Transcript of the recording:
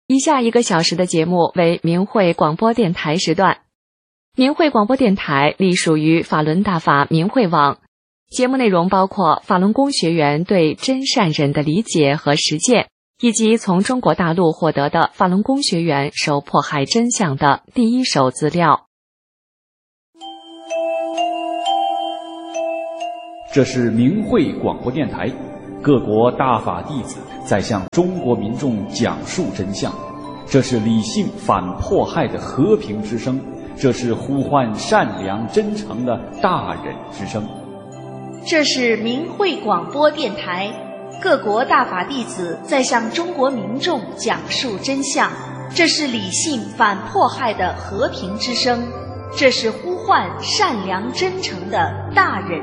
以下1个小时的节目为明慧广播电台时段。明慧广播电台隶属于法轮大法明慧网，节目内容包括法轮功学员对真善忍的理解和实践，以及从中国大陆获得的法轮功学员受迫害真相的第一手资料。 这是明慧广播电台，各国大法弟子在向中国民众讲述真相，这是理性反迫害的和平之声，这是呼唤善良真诚的大忍之声。 这是明慧广播电台，各国大法弟子在向中国民众讲述真相，这是理性反迫害的和平之声，这是呼唤善良真诚的大忍